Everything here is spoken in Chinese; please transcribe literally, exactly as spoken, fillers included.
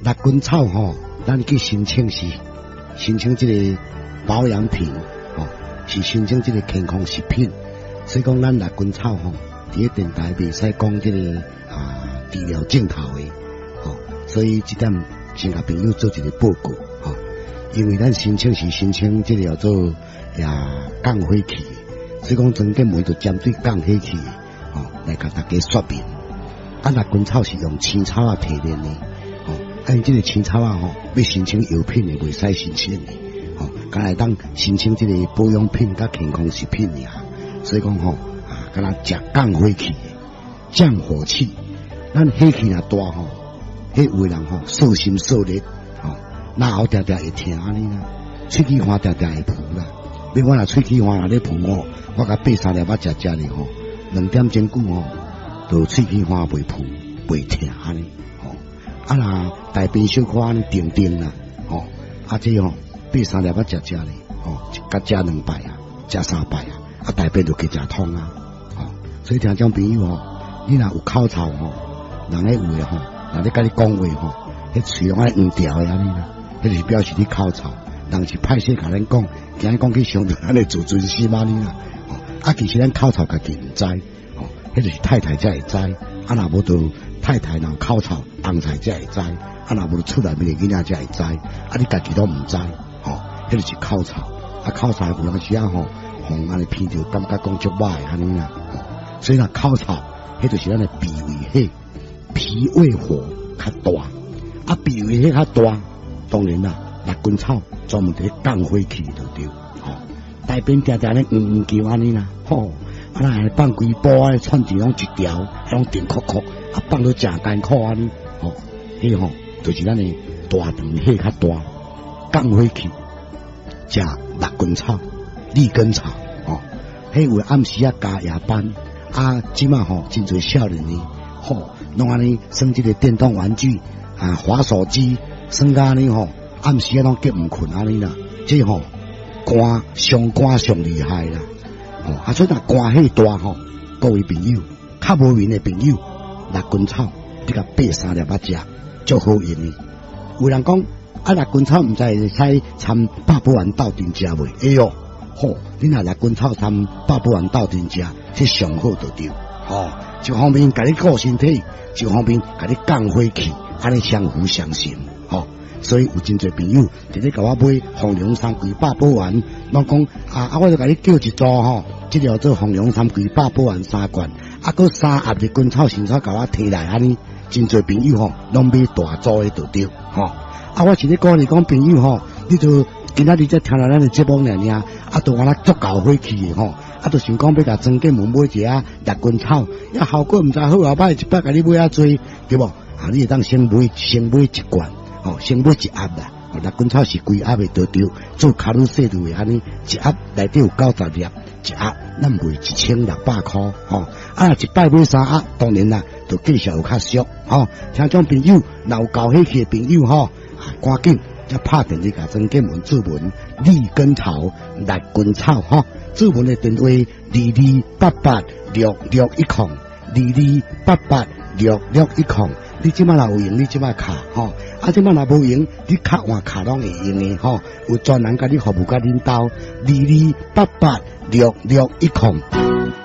辣根草吼，咱去申请是申请这个保养品，吼，是申请这个健康食品。所以讲，咱辣根草吼，伫个电台袂使讲这个啊治疗镜头的，吼，所以这点先甲朋友做一个报告，吼，因为咱申请是申请这个叫做呀降火气的，所以讲整个门就针对降火气的，吼，来甲大家说明。啊，辣根草是用青草啊提炼的。按这个青草啊吼，要申请药品的袂使申请的，吼，敢来当申请这个保养品甲健康食品呀。所以讲吼，啊，敢若食降火气的，降火气。咱火气若大吼，迄有的人吼受心受力，吼，那后定定会疼安尼啦，喙齿花定定会浮啦。你我若喙齿花若咧浮吼，我甲八三粒仔食食咧吼，两点钟久吼，就喙齿花袂浮袂疼安尼。啊啦，大便小可安尼定定啦，吼，啊这吼八三粒仔食食咧，吼，甲食两摆啊，食三摆啊，啊大便就去食通啊，吼，所以听种朋友吼，你若有口臭吼，人咧有诶吼，人咧甲你讲话吼，迄喙拢爱黄条诶安尼啦，迄就是表示你口臭，人是歹势甲咱讲，惊讲去伤着咱诶自尊心安尼啦，吼，啊其实咱口臭家己毋知，吼，迄就是太太才会知，啊若无就。太太若口臭，翁才才会知；啊，若无厝内面嘅囡仔才会知；啊，你家己都唔知，吼，迄就是口臭。啊，口臭有当时啊吼，互安尼闻着感觉讲足歹安尼啦。所以若口臭，迄就是咱嘅脾胃火，脾胃火较大。啊，脾胃火较大，当然啦，辣根草专门伫降火气就对。吼，大便定定咧黄黄叫安尼啦，吼。啊，咱放规煲啊，串住拢一条，拢定壳壳，啊放到正艰苦安尼，吼，迄吼就是咱诶大肠火较大，降火气，食辣根草、利根草，吼，迄有暗时啊加夜班，啊，即马吼真侪少年呢，吼，拢安尼耍即个电动玩具啊，滑手机，耍甲安尼吼，暗时啊拢结毋困安尼啦，即吼肝上肝上厉害啦。啊，所以若肝火大吼，各位朋友，较无眠的朋友，辣根草你甲八三粒仔食，足好用的。有人讲啊，辣根草毋知会使掺百宝丸斗阵食袂？哎哟，吼，你若辣根草掺百宝丸斗阵食，这上好就对。吼，一方面甲你顾身体，一方面甲你降火气，安尼相辅相成。吼，所以有真侪朋友直接甲我买红龙三桂百宝丸，拢讲啊啊，我就甲你叫一组吼。即条做红龙三桂百宝丸三罐，啊，搁三盒的根草新草甲我摕来安尼，真侪朋友吼，拢买大组的就对，吼。啊，我是咧鼓励讲朋友吼，你就今仔日才听到咱的节目尔尔，啊，都安尼足够火气的吼，啊，就想讲要甲庄家门买一下辣根草，啊，效果毋知好后摆一摆甲你买啊多，对无？啊，你会当先买先买一罐，吼，先买一盒啦。辣根草是规盒的倒条，做卡路西路的安尼，一盒内底有九十粒。一盒咱卖一千六百块，吼！啊，一摆买三盒，当然啦，就计数有较俗，吼！听种朋友，若有搞火气的朋友，吼，啊，赶紧才拍电话甲庄家门注文，利根草、辣根草，吼！注文的电话二二八八六六一空，二二八八六六一空。你即摆若有用，你即摆卡，吼！啊，即摆若无用，你卡换卡拢会用的，吼！有专人甲你服务甲恁兜，二二八八六六一空。